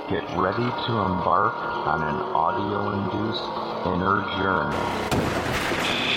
Get ready to embark on an audio-induced inner journey.